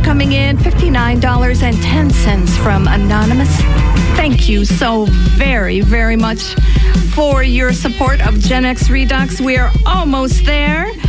coming in, $59.10 from Anonymous. Thank you so very, very much for your support of Gen X Redux. We are almost there.